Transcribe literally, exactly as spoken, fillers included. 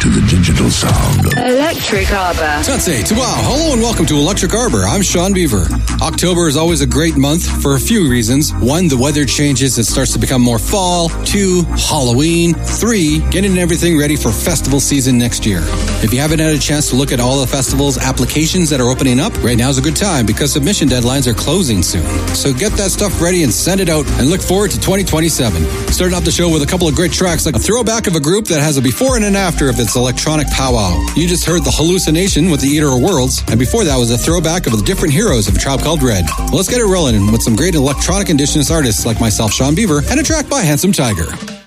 to the digital sound of Electric Arbor. Sensei, wow. Hello and welcome to Electric Arbor. I'm Sean Beaver. October is always a great month for a few reasons. One, the weather changes. It starts to become more fall. Two, Halloween. Three, getting everything ready for festival season next year. If you haven't had a chance to look at all the festival's applications that are opening up, right now is a good time because submission deadlines are closing soon. So get that stuff ready and send it out and look forward to twenty twenty-seven. Starting off the show with a couple of great tracks, like a throwback of a group that has a before and an after of its electronic powwow. You just heard The Hallucination with The Eater of Worlds, and before that was a throwback of the different heroes of A Tribe Called Red. Well, let's get it rolling with some great electronic indigenous artists like myself, Sean Beaver, and a track by Handsome Tiger.